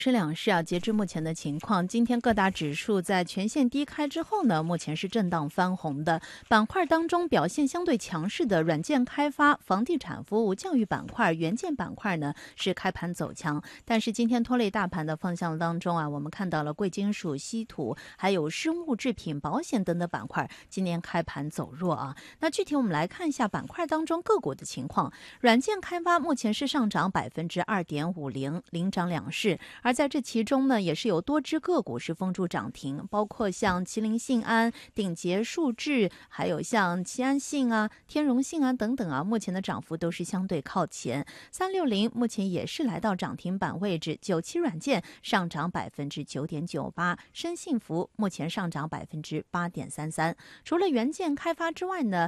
是两市啊，截至目前的情况，今天各大指数在全线低开之后呢，目前是震荡翻红的。板块当中表现相对强势的软件开发、房地产服务、教育板块、元件板块呢是开盘走强。但是今天拖累大盘的方向当中啊，我们看到了贵金属、稀土，还有生物制品、保险等等板块今天开盘走弱啊。那具体我们来看一下板块当中个股的情况。软件开发目前是上涨2.50%，领涨两市。而在这其中呢，也是有多只个股是封住涨停，包括像麒麟信安、鼎杰数智，还有像齐安信啊、天荣信安等等啊，目前的涨幅都是相对靠前。360目前也是来到涨停板位置，97软件上涨9.98%，深信服目前上涨8.33%。除了元件开发之外呢，